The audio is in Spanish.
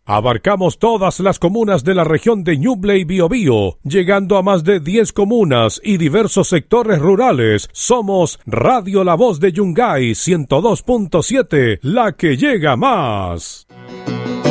Abarcamos todas las comunas de la región de Ñuble y Biobío, llegando a más de 10 comunas y diversos sectores rurales. Somos Radio La Voz de Yungay 102.7, la que llega más.